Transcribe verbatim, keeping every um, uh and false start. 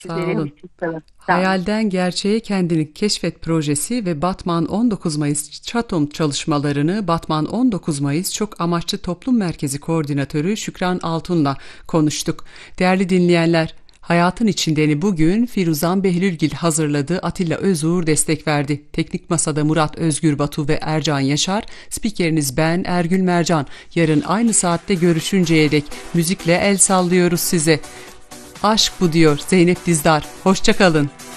Sağ Sizlere olun. hoşçakalın. Sağ olun. Hayalden Gerçeğe Kendini Keşfet projesi ve Batman on dokuz Mayıs Çatom çalışmalarını Batman on dokuz Mayıs Çok Amaçlı Toplum Merkezi Koordinatörü Şükran Altun'la konuştuk. Değerli dinleyenler, Hayatın İçindeni bugün Firuzan Behlülgil hazırladı, Atilla Özuğur destek verdi. Teknik Masada Murat Özgür Batu ve Ercan Yaşar, spikeriniz ben Ergül Mercan. Yarın aynı saatte görüşünceye dek müzikle el sallıyoruz size. Aşk bu diyor Zeynep Dizdar. Hoşça kalın.